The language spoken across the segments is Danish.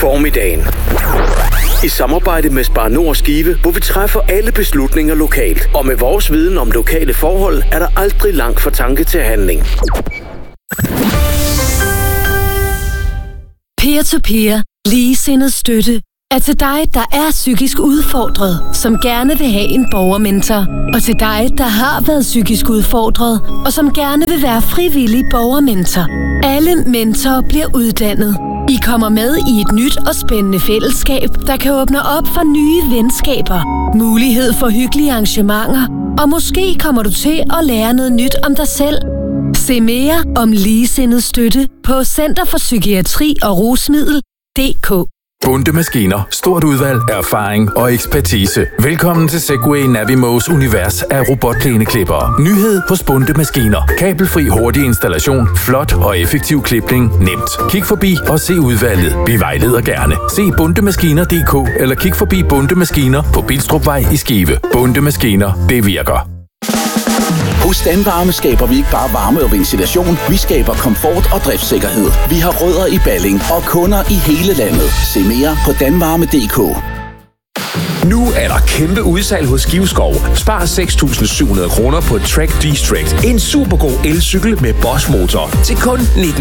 Formiddagen. I samarbejde med Spar Nord Skive, hvor vi træffer alle beslutninger lokalt. Og med vores viden om lokale forhold, er der aldrig langt fra tanke til handling. Peer-to-peer, ligesindet støtte, er til dig, der er psykisk udfordret, som gerne vil have en borgermentor. Og til dig, der har været psykisk udfordret, og som gerne vil være frivillig borgermentor. Alle mentorer bliver uddannet. I kommer med i et nyt og spændende fællesskab, der kan åbne op for nye venskaber, mulighed for hyggelige arrangementer, og måske kommer du til at lære noget nyt om dig selv. Se mere om ligesindet støtte på Center for Psykiatri og Rusmiddel.dk. Bunde Maskiner. Stort udvalg, erfaring og ekspertise. Velkommen til Segway Navimos univers af robotplæneklippere. Nyhed hos Bunde Maskiner. Kabelfri hurtig installation, flot og effektiv klipning, nemt. Kig forbi og se udvalget. Vi vejleder gerne. Se bundemaskiner.dk eller kig forbi Bunde Maskiner på Bilstrupvej i Skive. Bunde Maskiner, det virker. Hos Danvarme skaber vi ikke bare varme og ventilation, vi skaber komfort og driftssikkerhed. Vi har rødder i Balling og kunder i hele landet. Se mere på danvarme.dk. Nu er der kæmpe udsalg hos Skiveskov. Spar 6.700 kroner på Trek D-Strict. En supergod elcykel med Bosch-motor til kun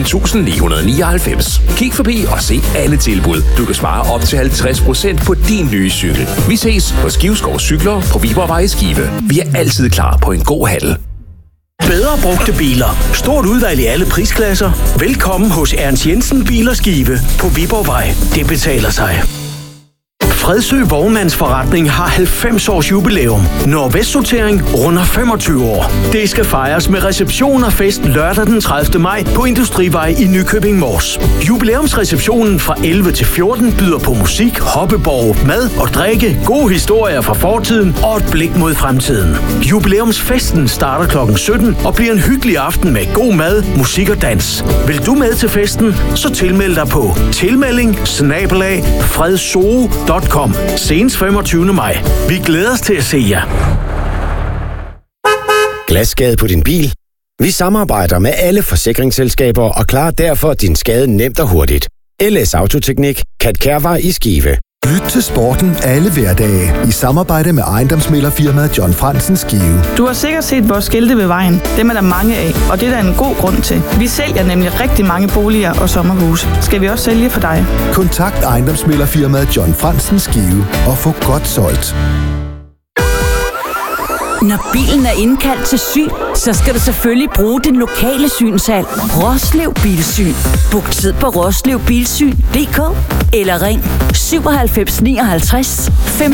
19.999. Kig forbi og se alle tilbud. Du kan spare op til 50% på din nye cykel. Vi ses på Skiveskov Cykler på Viborgvej i Skive. Vi er altid klar på en god handel. Bedre brugte biler. Stort udvalg i alle prisklasser. Velkommen hos Ernst Jensen Biler Skive på Viborgvej. Det betaler sig. Fredsø Vognmandsforretning har 90 års jubilæum. Nordvestsortering runder 25 år. Det skal fejres med reception og fest lørdag den 30. maj på Industrivej i Nykøbing Mors. Jubilæumsreceptionen fra 11 til 14 byder på musik, hoppeborg, mad og drikke, gode historier fra fortiden og et blik mod fremtiden. Jubilæumsfesten starter kl. 17 og bliver en hyggelig aften med god mad, musik og dans. Vil du med til festen, så tilmeld dig på tilmelding@fredso.com. Senest 25. maj. Vi glæder os til at se jer. Glasskade på din bil? Vi samarbejder med alle forsikringsselskaber og klarer derfor din skade nemt og hurtigt. LS Autoteknik, Kat Kærvej i Skive. Lyt til sporten alle hverdage i samarbejde med ejendomsmæglerfirmaet John Fransen Skive. Du har sikkert set vores skilte ved vejen. Dem er der mange af, og det er der en god grund til. Vi sælger nemlig rigtig mange boliger og sommerhuse. Skal vi også sælge for dig? Kontakt ejendomsmæglerfirmaet John Fransen Skive og få godt solgt. Når bilen er indkaldt til syn, så skal du selvfølgelig bruge den lokale synshal. Roslev Bilsyn. Book tid på roslevbilsyn.dk eller ring 97 59 5